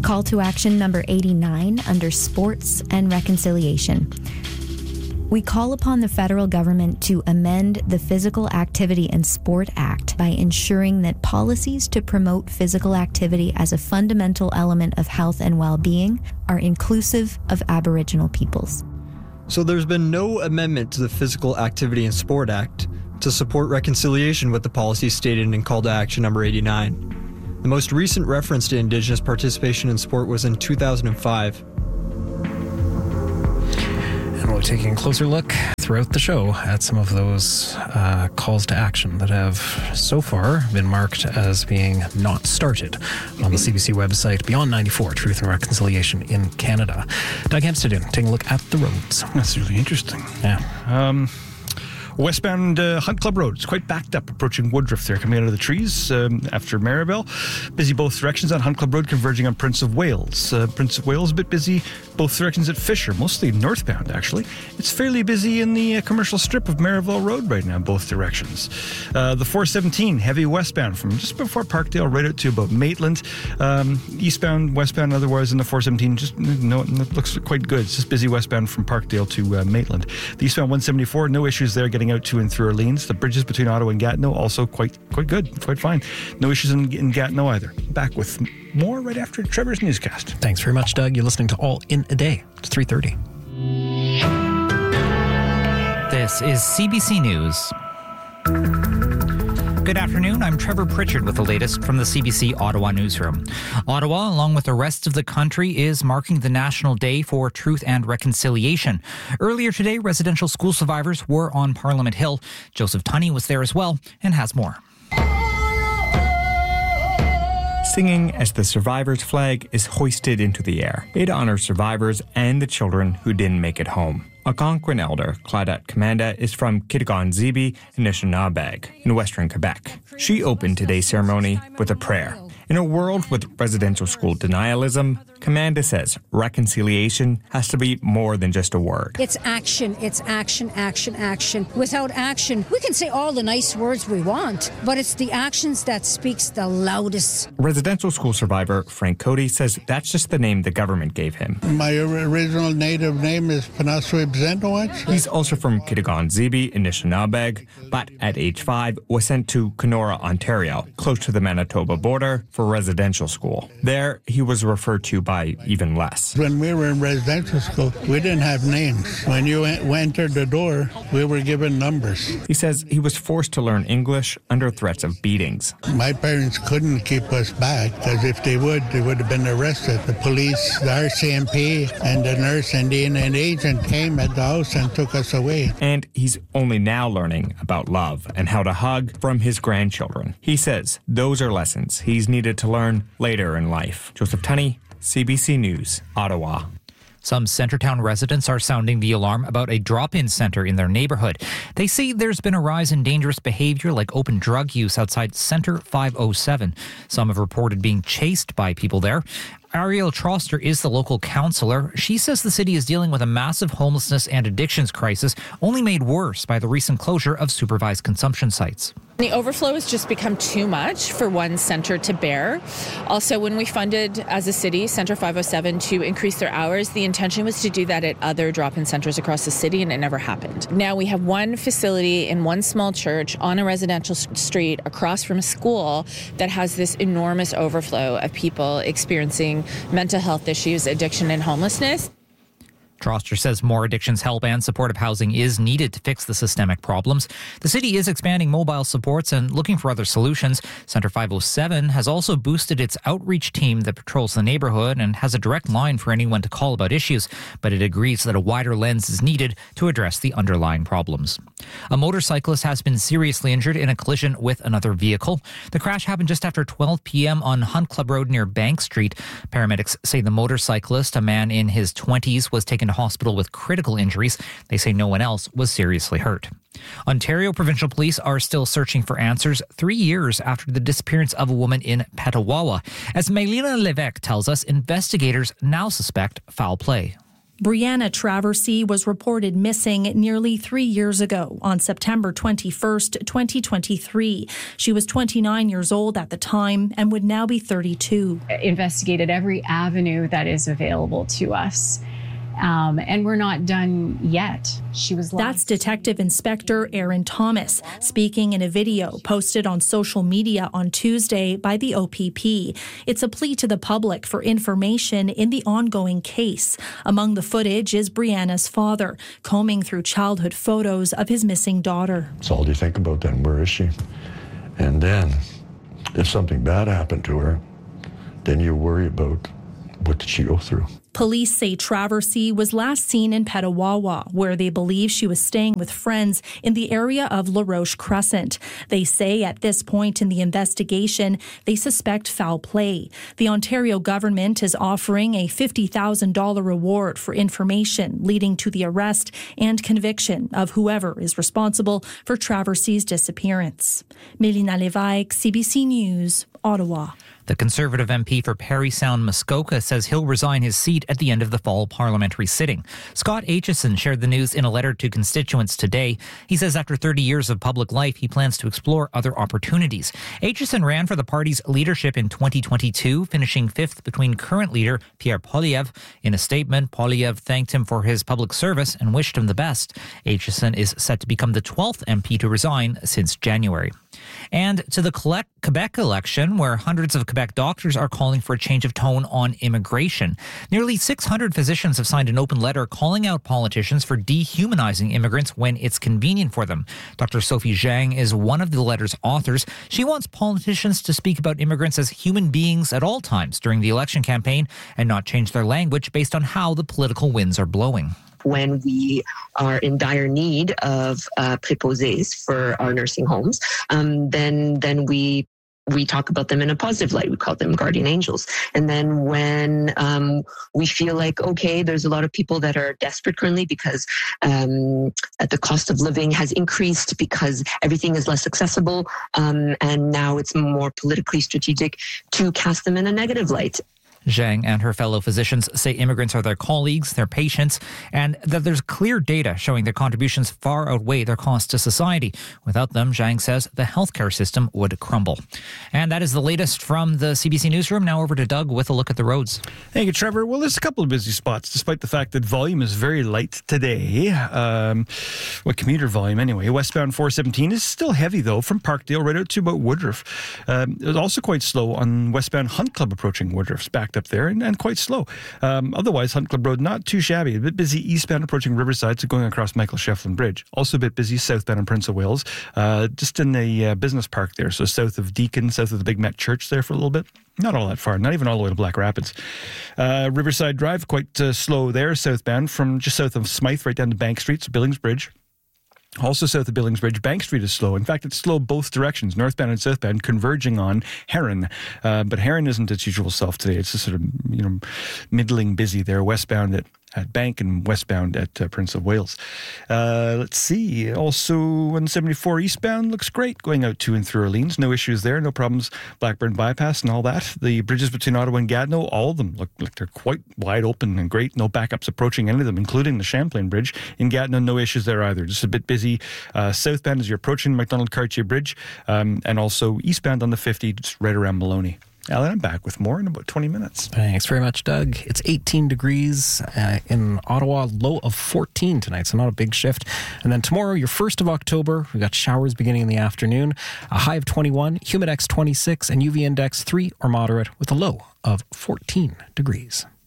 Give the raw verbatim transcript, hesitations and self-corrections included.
Call to action number eighty-nine under Sports and Reconciliation. We call upon the federal government to amend the Physical Activity and Sport Act by ensuring that policies to promote physical activity as a fundamental element of health and well-being are inclusive of Aboriginal peoples. So there's been no amendment to the Physical Activity and Sport Act to support reconciliation with the policies stated in Call to Action number eighty-nine. The most recent reference to Indigenous participation in sport was in two thousand five. And we're taking a closer look throughout the show at some of those uh, calls to action that have so far been marked as being not started on the C B C website. Beyond ninety-four, Truth and Reconciliation in Canada. Doug Hempstead taking a look at the roads. That's really interesting. Yeah. Um, Westbound uh, Hunt Club Road. It's quite backed up approaching Woodruff there, coming out of the trees um, after Maribel. Busy both directions on Hunt Club Road, converging on Prince of Wales. Uh, Prince of Wales a bit busy both directions at Fisher, mostly northbound actually. It's fairly busy in the uh, commercial strip of Maribel Road right now, both directions. Uh, the four seventeen, heavy westbound from just before Parkdale right out to about Maitland. Um, eastbound, westbound otherwise in the four seventeen, just no, it looks quite good. It's just busy westbound from Parkdale to uh, Maitland. The eastbound one seventy-four, no issues there getting out to and through Orleans. The bridges between Ottawa and Gatineau also quite quite good, quite fine. No issues in, in Gatineau either. Back with more right after Trevor's newscast. Thanks very much, Doug. You're listening to All in a Day. It's three thirty. This is C B C News. Good afternoon, I'm Trevor Pritchard with the latest from the C B C Ottawa newsroom. Ottawa, along with the rest of the country, is marking the National Day for Truth and Reconciliation. Earlier today, residential school survivors were on Parliament Hill. Joseph Tunney was there as well and has more. Singing as the survivors' flag is hoisted into the air. It honors survivors and the children who didn't make it home. Algonquin elder Claudette Commanda is from Kitigan-Zibi, Anishinaabe, in western Quebec. She opened today's ceremony with a prayer. In a world with residential school denialism, Commanda says reconciliation has to be more than just a word. It's action, it's action, action, action. Without action, we can say all the nice words we want, but it's the actions that speaks the loudest. Residential school survivor Frank Cody says that's just the name the government gave him. My original native name is Panaswib Zentowicz. He's also from Kitigan-Zibi, Anishinaabe, but at age five was sent to Kenora, Ontario, close to the Manitoba border, for residential school. There, he was referred to by even less. When we were in residential school, we didn't have names. When you entered the door, we were given numbers. He says he was forced to learn English under threats of beatings. My parents couldn't keep us back, because if they would, they would have been arrested. The police, the R C M P, and the nurse and the N N agent came at the house and took us away. And he's only now learning about love and how to hug from his grandchildren. He says those are lessons he's needed to learn later in life. Joseph Tunney, C B C News, Ottawa. Some Centretown residents are sounding the alarm about a drop-in centre in their neighbourhood. They say there's been a rise in dangerous behaviour like open drug use outside Centre five oh seven. Some have reported being chased by people there. Ariel Troster is the local councillor. She says the city is dealing with a massive homelessness and addictions crisis, only made worse by the recent closure of supervised consumption sites. The overflow has just become too much for one centre to bear. Also, when we funded as a city Centre five oh seven to increase their hours, the intention was to do that at other drop-in centres across the city, and it never happened. Now we have one facility in one small church on a residential street across from a school that has this enormous overflow of people experiencing mental health issues, addiction, and homelessness. Troster says more addictions help and supportive housing is needed to fix the systemic problems. The city is expanding mobile supports and looking for other solutions. Centre five oh seven has also boosted its outreach team that patrols the neighbourhood and has a direct line for anyone to call about issues, but it agrees that a wider lens is needed to address the underlying problems. A motorcyclist has been seriously injured in a collision with another vehicle. The crash happened just after twelve p.m. on Hunt Club Road near Bank Street. Paramedics say the motorcyclist, a man in his twenties, was taken to hospital with critical injuries. They say no one else was seriously hurt. Ontario Provincial Police are still searching for answers three years after the disappearance of a woman in Petawawa. As Melina Levesque tells us, investigators now suspect foul play. Brianna Traversy was reported missing nearly three years ago on September twenty-first, twenty twenty-three. She was twenty-nine years old at the time and would now be thirty-two. Investigated every avenue that is available to us. Um, and we're not done yet. She was lost. That's Detective Inspector Aaron Thomas speaking in a video posted on social media on Tuesday by the O P P. It's a plea to the public for information in the ongoing case. Among the footage is Brianna's father combing through childhood photos of his missing daughter. So all you think about then, where is she? And then if something bad happened to her, then you worry about what did she go through. Police say Traversy was last seen in Petawawa, where they believe she was staying with friends in the area of La Roche Crescent. They say at this point in the investigation, they suspect foul play. The Ontario government is offering a fifty thousand dollars reward for information leading to the arrest and conviction of whoever is responsible for Traversy's disappearance. Melina Lévesque, C B C News, Ottawa. The Conservative M P for Parry Sound Muskoka says he'll resign his seat at the end of the fall parliamentary sitting. Scott Aitchison shared the news in a letter to constituents today. He says after thirty years of public life, he plans to explore other opportunities. Aitchison ran for the party's leadership in twenty twenty-two, finishing fifth between current leader Pierre Poilievre. In a statement, Poilievre thanked him for his public service and wished him the best. Aitchison is set to become the twelfth M P to resign since January. And to the Quebec election, where hundreds of Quebec doctors are calling for a change of tone on immigration. Nearly six hundred physicians have signed an open letter calling out politicians for dehumanizing immigrants when it's convenient for them. Doctor Sophie Zhang is one of the letter's authors. She wants politicians to speak about immigrants as human beings at all times during the election campaign and not change their language based on how the political winds are blowing. When we are in dire need of uh, préposés for our nursing homes, um, then then we we talk about them in a positive light. We call them guardian angels. And then when um, we feel like, okay, there's a lot of people that are desperate currently because um, the cost of living has increased because everything is less accessible, um, and now it's more politically strategic to cast them in a negative light. Zhang and her fellow physicians say immigrants are their colleagues, their patients, and that there's clear data showing their contributions far outweigh their cost to society. Without them, Zhang says, the healthcare system would crumble. And that is the latest from the C B C Newsroom. Now over to Doug with a look at the roads. Thank you, Trevor. Well, there's a couple of busy spots, despite the fact that volume is very light today. Um, what commuter volume, anyway. Westbound four seventeen is still heavy, though, from Parkdale right out to about Woodruff. Um, it was also quite slow on westbound Hunt Club approaching Woodruff's backed up there and, and quite slow. Um, otherwise, Hunt Club Road, not too shabby. A bit busy eastbound approaching Riverside, so going across Michael Shefflin Bridge. Also a bit busy southbound in Prince of Wales, uh, just in the uh, business park there, so south of Deacon, south of the Big Met Church there for a little bit. Not all that far, not even all the way to Black Rapids. Uh, Riverside Drive, quite uh, slow there, southbound, from just south of Smythe right down to Bank Street, so Billings Bridge. Also south of Billings Bridge, Bank Street is slow. In fact, it's slow both directions, northbound and southbound, converging on Heron. Uh, but Heron isn't its usual self today. It's just sort of, you know, middling busy there, westbound at, at Bank and westbound at uh, Prince of Wales. Uh, let's see. Also, one seventy-four eastbound looks great, going out to and through Orleans. No issues there, no problems. Blackburn Bypass and all that. The bridges between Ottawa and Gatineau, all of them look like they're quite wide open and great. No backups approaching any of them, including the Champlain Bridge. In Gatineau, no issues there either. Just a bit busy. Uh, southbound as you're approaching McDonald-Cartier Bridge, um, and also eastbound on the fifty, just right around Maloney. Alan, I'm back with more in about twenty minutes. Thanks very much, Doug. It's eighteen degrees uh, in Ottawa, low of fourteen tonight, so not a big shift. And then tomorrow, your first of October, we've got showers beginning in the afternoon, a high of twenty-one, Humidex twenty-six, and U V index three or moderate with a low of fourteen degrees.